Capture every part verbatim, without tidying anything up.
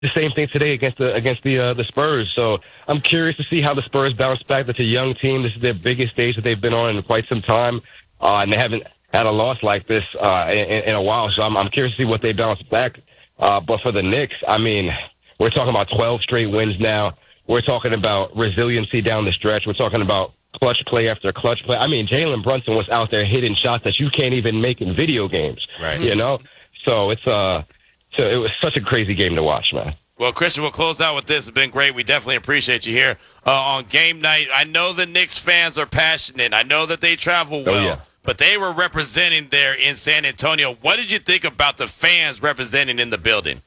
the same thing today against the against the uh, the Spurs. So I'm curious to see how the Spurs bounce back. That's a young team. This is their biggest stage that they've been on in quite some time, uh, and they haven't had a loss like this uh, in, in a while. So I'm, I'm curious to see what they bounce back. Uh, but for the Knicks, I mean, we're talking about twelve straight wins now. We're talking about resiliency down the stretch. We're talking about clutch play after clutch play. I mean, Jalen Brunson was out there hitting shots that you can't even make in video games. Right. You know, so it's uh. So it was such a crazy game to watch, man. Well, Christian, we'll close out with this. It's been great. We definitely appreciate you here uh, on game night. I know the Knicks fans are passionate. I know that they travel well, oh, yeah. but they were representing there in San Antonio. What did you think about the fans representing in the building?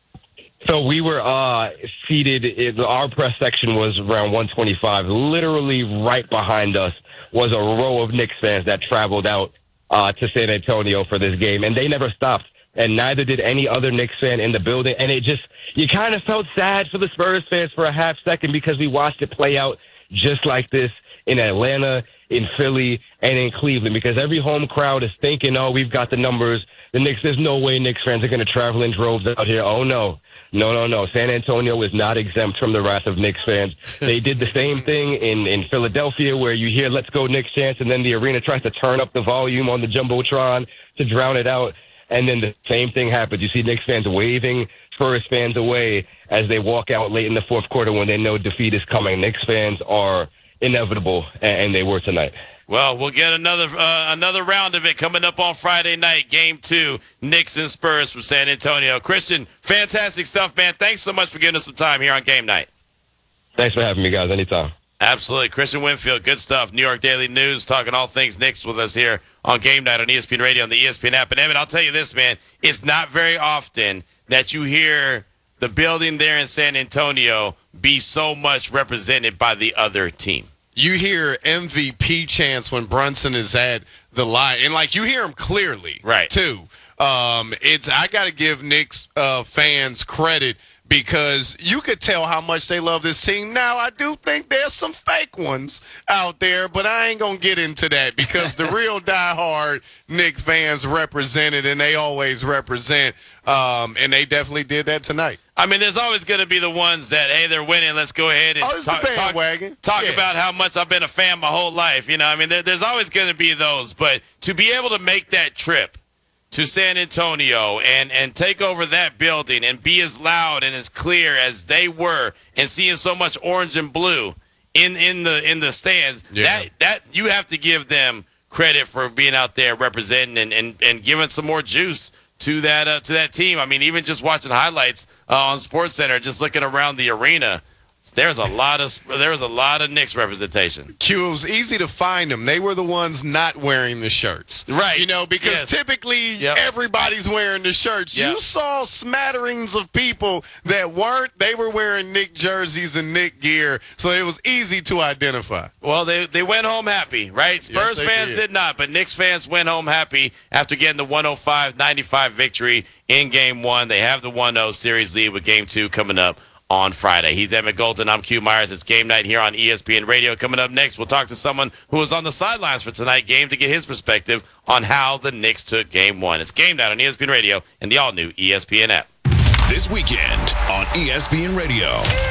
So we were uh, seated. In, our press section was around one twenty-five. Literally right behind us was a row of Knicks fans that traveled out uh, to San Antonio for this game, and they never stopped. And neither did any other Knicks fan in the building. And it just, you kind of felt sad for the Spurs fans for a half second because we watched it play out just like this in Atlanta, in Philly, and in Cleveland. Because every home crowd is thinking, oh, we've got the numbers. The Knicks, there's no way Knicks fans are going to travel in droves out here. Oh, no. No, no, no. San Antonio is not exempt from the wrath of Knicks fans. They did the same thing in, in Philadelphia where you hear, let's go Knicks chants, and then the arena tries to turn up the volume on the Jumbotron to drown it out. And then the same thing happens. You see Knicks fans waving Spurs fans away as they walk out late in the fourth quarter when they know defeat is coming. Knicks fans are inevitable, and they were tonight. Well, we'll get another uh, another round of it coming up on Friday night, game two, Knicks and Spurs from San Antonio. Christian, fantastic stuff, man. Thanks so much for giving us some time here on game night. Thanks for having me, guys. Anytime. Absolutely. Christian Winfield, good stuff. New York Daily News, talking all things Knicks with us here on Game Night on E S P N Radio, on the E S P N app. And, Evan, I'll tell you this, man. It's not very often that you hear the building there in San Antonio be so much represented by the other team. You hear M V P chants when Brunson is at the line. And, like, you hear him clearly, right? too. Um, it's I got to give Knicks uh, fans credit, because you could tell how much they love this team. Now, I do think there's some fake ones out there, but I ain't going to get into that because the real diehard Knicks fans represented, and they always represent, um, and they definitely did that tonight. I mean, there's always going to be the ones that, hey, they're winning. Let's go ahead and oh, it's talk, the bandwagon. talk, talk yeah. about how much I've been a fan my whole life. You know, I mean, there, there's always going to be those. But to be able to make that trip to San Antonio and, and take over that building and be as loud and as clear as they were, and seeing so much orange and blue in, in the in the stands, yeah. that that you have to give them credit for being out there representing and, and, and giving some more juice to that uh, to that team. I mean, even just watching highlights uh, on SportsCenter, just looking around the arena, there's a lot of there was a lot of Knicks representation. Q, it was easy to find them. They were the ones not wearing the shirts, right? You know, because yes. typically yep. everybody's wearing the shirts. Yep. You saw smatterings of people that weren't. They were wearing Knick jerseys and Knick gear, so it was easy to identify. Well, they they went home happy, right? Spurs yes, fans did. did not, but Knicks fans went home happy after getting the one oh five ninety-five victory in Game One. They have the one oh series lead with Game Two coming up on Friday. He's Emmett Golden. I'm Q Myers. It's Game Night here on E S P N Radio. Coming up next, we'll talk to someone who was on the sidelines for tonight's game to get his perspective on how the Knicks took Game One. It's Game Night on E S P N Radio and the all-new E S P N app. This weekend on E S P N Radio.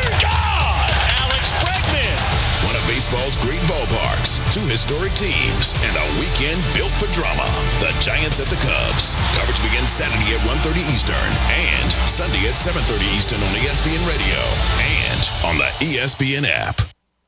God! Alex Bregman! One of baseball's great ballparks, two historic teams, and a weekend built for drama. The Giants at the Cubs. Coverage begins Saturday at one thirty Eastern and Sunday at seven thirty Eastern on E S P N Radio and on the E S P N app.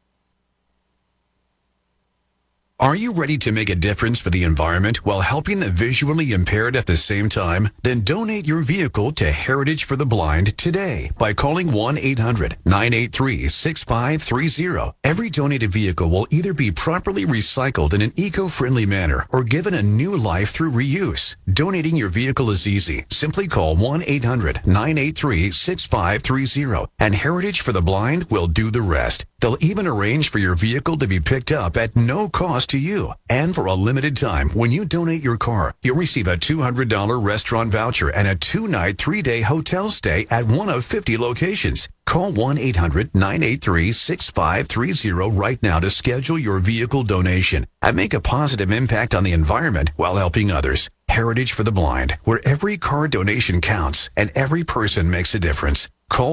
Are you ready to make a difference for the environment while helping the visually impaired at the same time? Then donate your vehicle to Heritage for the Blind today by calling one eight hundred nine eight three six five three zero. Every donated vehicle will either be properly recycled in an eco-friendly manner or given a new life through reuse. Donating your vehicle is easy. Simply call one eight hundred nine eight three six five three zero and Heritage for the Blind will do the rest. They'll even arrange for your vehicle to be picked up at no cost to you. And for a limited time, when you donate your car, you'll receive a two hundred dollars restaurant voucher and a two-night, three-day hotel stay at one of fifty locations. Call one eight hundred nine eight three six five three zero right now to schedule your vehicle donation and make a positive impact on the environment while helping others. Heritage for the Blind, where every car donation counts and every person makes a difference.